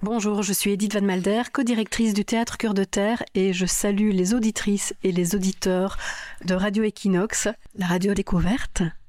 Bonjour, je suis Edith Van Malder, co-directrice du Théâtre Cœur de Terre et je salue les auditrices et les auditeurs de Radio Equinox, la radio découverte.